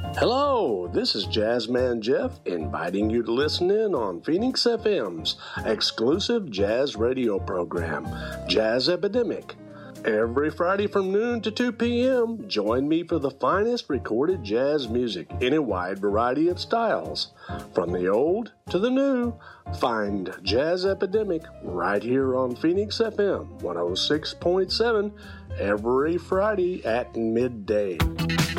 Hello, this is Jazzman Jeff inviting you to listen in on Phoenix FM's exclusive jazz radio program, Jazz Epidemic. Every Friday from noon to 2 p.m., join me for the finest recorded jazz music in a wide variety of styles. From the old to the new, find Jazz Epidemic right here on Phoenix FM 106.7 every Friday at midday.